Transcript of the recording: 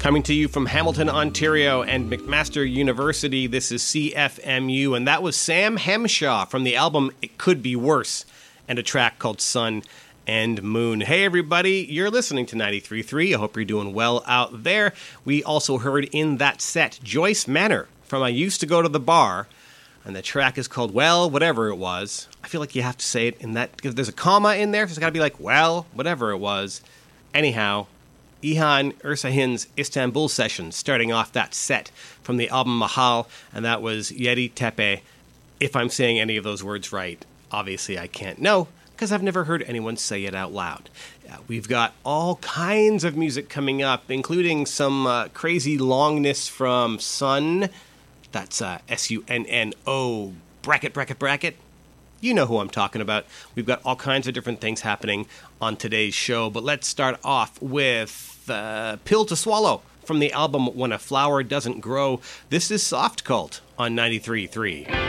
Coming to you from Hamilton, Ontario and McMaster University, this is CFMU, and that was Sam Hemshaw from the album It Could Be Worse, and a track called Sun and Moon. Hey everybody, you're listening to 93.3. I hope you're doing well out there. We also heard in that set Joyce Manor from I Used to Go to the Bar, and the track is called Well, Whatever It Was. I feel like you have to say it in that, if there's a comma in there, so it's got to be like, well, whatever it was. Anyhow, Ihan Ersahin's Istanbul session, starting off that set from the album Mahal, and that was Yedi Tepe. If I'm saying any of those words right, obviously I can't know, because I've never heard anyone say it out loud. We've got all kinds of music coming up, including some crazy longness from Sun. That's S-U-N-N-O, bracket. You know who I'm talking about. We've got all kinds of different things happening on today's show, but let's start off with Pill to Swallow from the album When a Flower Doesn't Grow. This is Soft Cult on 93.3.